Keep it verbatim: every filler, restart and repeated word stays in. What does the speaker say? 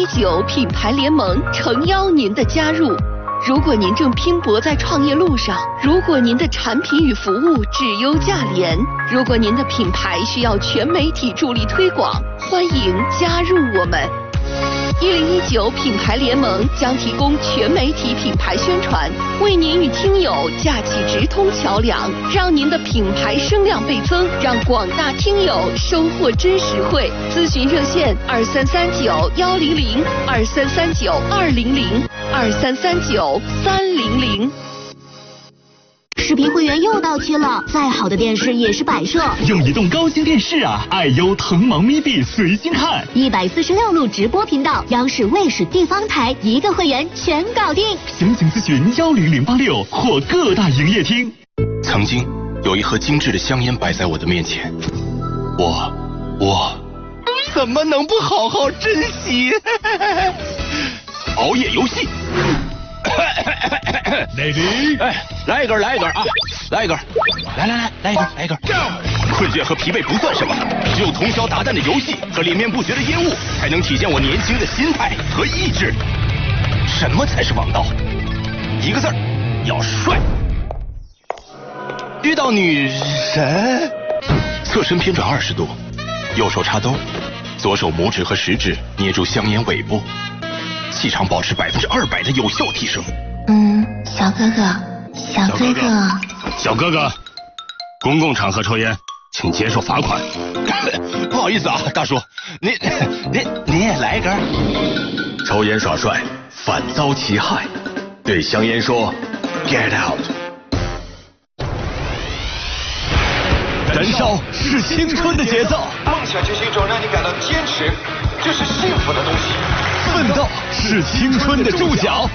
一九品牌联盟诚邀您的加入。如果您正拼搏在创业路上，如果您的产品与服务质优价廉，如果您的品牌需要全媒体助力推广，欢迎加入我们。一零一九品牌联盟将提供全媒体品牌宣传，为您与听友架起直通桥梁，让您的品牌声量倍增，让广大听友收获真实惠。咨询热线二三三九幺零零二三三九二零零二三三九三零零。 视频会员又到期了，再好的电视也是摆设。 用移动高清电视啊，爱优腾芒咪币随心看， 一百四十六路直播频道，央视、卫视、地方台一个会员全搞定。 详情咨询幺零零八六或各大营业厅。 曾经有一盒精致的香烟摆在我的面前，我我怎么能不好好珍惜？熬夜游戏。 Lady， 哎，来一根，来一根啊，来一根，来来来，来一根，来一根。困倦和疲惫不算什么，只有通宵达旦的游戏和连绵不绝的烟雾，才能体现我年轻的心态和意志。什么才是王道？一个字儿，要帅。遇到女神，侧身偏转二十度，右手插兜，左手拇指和食指捏住香烟尾部。气场保持百分之二百的有效提升。 嗯，小哥哥，小哥哥， 小哥哥，公共场合抽烟，请接受罚款。不好意思啊，大叔，您您您也来一根。抽烟耍帅，反遭其害。对香烟说 ，Get out。燃烧是青春的节奏， 梦想就是一种让你感到坚持，这是幸福的东西。 奋斗是青春的注脚。